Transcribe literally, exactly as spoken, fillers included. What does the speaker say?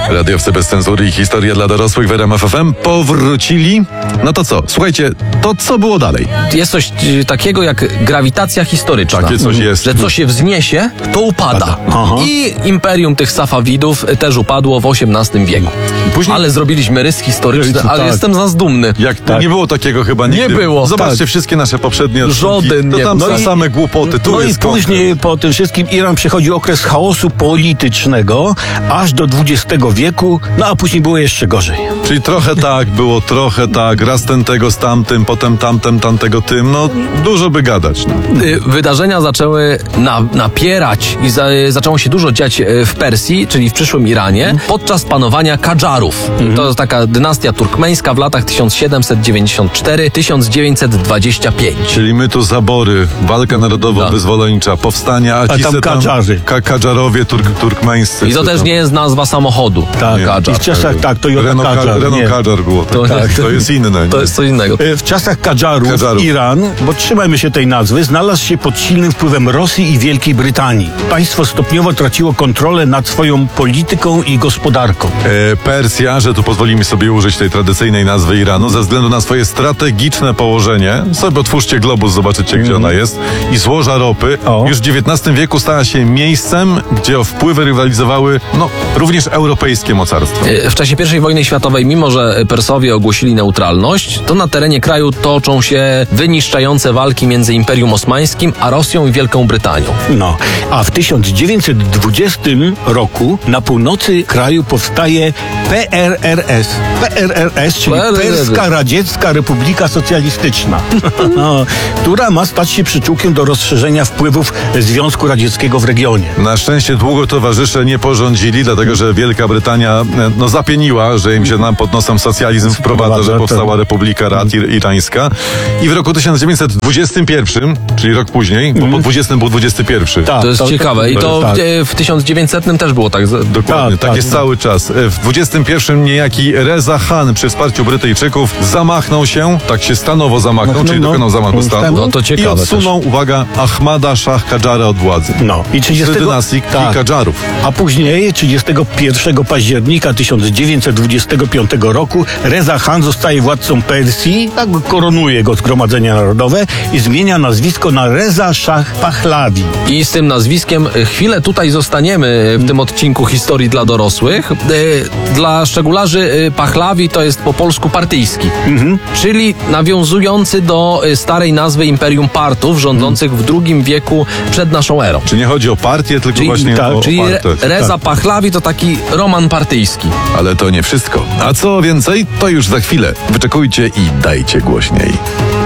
Radiowcy bez cenzury i historia dla dorosłych w R M F F M powrócili. No to co? Słuchajcie, to co było dalej? Jest coś y, takiego jak grawitacja historyczna. Takie coś jest. Że co się wzniesie, to upada. Aha. I imperium tych Safawidów też upadło w osiemnastym wieku. Później- Ale zrobiliśmy rys historyczny, Tak. ale jestem za dumny. Jak nie było takiego chyba nigdy. Nie było. Zobaczcie Tak. wszystkie nasze poprzednie odcinki. Żaden To nie tam było. są No i- same głupoty. Tu No i jest później po tym wszystkim Iran przechodzi okres chaosu politycznego aż do dwudziestego wieku, no a później było jeszcze gorzej. Czyli trochę tak było, trochę tak. Raz ten tego z tamtym, potem tamten, tamtego tym. No dużo by gadać. No. Y, Wydarzenia zaczęły na, napierać i za, y, zaczęło się dużo dziać y, w Persji, czyli w przyszłym Iranie, podczas panowania Kadżarów. To jest taka dynastia turkmeńska w latach tysiąc siedemset dziewięćdziesiąt cztery do tysiąc dziewięćset dwadzieścia pięć. Czyli my tu zabory, walka narodowo-wyzwoleńcza, powstania, a A ci tam se Kadżarzy. Ka- Kadżarowie turk, turkmeńscy. I to co też tam? nie jest nazwa samochodu. Tak, Kadżar. i w czasach, tak, to Renault, Kadżar, Kadżar, Renault nie. Kadżar było. To, To- tak, to jest inne. To nie? jest co innego. E, W czasach Kadżarów, Kadżarów. Iran, bo trzymajmy się tej nazwy, znalazł się pod silnym wpływem Rosji i Wielkiej Brytanii. Państwo stopniowo traciło kontrolę nad swoją polityką i gospodarką. E, Persja, że tu pozwolimy sobie użyć tej tradycyjnej nazwy Iranu, ze względu na swoje strategiczne położenie. Sobie otwórzcie globus, zobaczycie, gdzie ona jest. I złoża ropy. O. Już w dziewiętnastym wieku stała się miejscem, gdzie o wpływy rywalizowały, no, również europejskie mocarstwa. W czasie pierwszej wojny światowej, mimo że Persowie ogłosili neutralność, to na terenie kraju toczą się wyniszczające walki między Imperium Osmańskim a Rosją i Wielką Brytanią. No, a w tysiąc dziewięćset dwudziestym roku na północy kraju powstaje P R R S. P R R S, czyli P R R S. Perska Radziecka Republika Socjalistyczna, no, która ma stać się przyczółkiem do rozszerzenia wpływów Związku Radzieckiego w regionie. Na szczęście długo towarzysze nie porządzili, dlatego że Wielka Brytania e, no, zapieniła, że im się nam pod nosem socjalizm wprowadza, że powstała Republika Rad Ir- Irańska. I w roku tysiąc dziewięćset dwudziestym pierwszym, czyli rok później, bo po dwudziestym był dwudziesty pierwszy. Tak, To jest ciekawe. I to tak. w, w tysiąc dziewięćsetnym też było tak. z- Dokładnie, Tak, tak, tak. jest cały czas. W dwudziestym pierwszym niejaki Reza Khan przy wsparciu Brytyjczyków zamachnął się, tak się stanowo zamachnął, No, czyli no, dokonał zamachu no, stanu no to i ciekawe odsunął, uwaga, Ahmada Shah Kadżara od władzy. No, i Z trzydziestego dynastii tak. Kadżarów. A później, trzydziestego pierwszego października tysiąc dziewięćset dwudziestego piątego roku, Reza Khan zostaje władcą Persji, tak koronuje go Zgromadzenie Narodowe i zmienia nazwisko na Reza Shah Pahlavi. I z tym nazwiskiem e, chwilę tutaj zostaniemy w tym odcinku historii dla dorosłych. E, Dla szczególarzy e, Pahlavi to jest po polsku partyjski, czyli nawiązujący do e, starej nazwy Imperium Partów rządzących w drugim wieku przed naszą erą. Czy nie chodzi o partię, tylko Czyli, właśnie tak, o, czyli o Re- partię. Reza Pahlavi to taki roman partyjski. Ale to nie wszystko. A co więcej, to już za chwilę. Wyczekujcie i dajcie głośniej.